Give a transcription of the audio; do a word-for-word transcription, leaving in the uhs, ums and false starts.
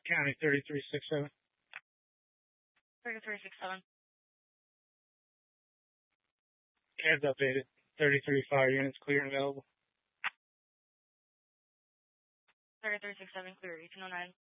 County thirty-three sixty-seven. thirty-three sixty-seven. Cab's updated. thirty-three fire units clear and available. thirty-three sixty-seven clear, eighteen oh nine.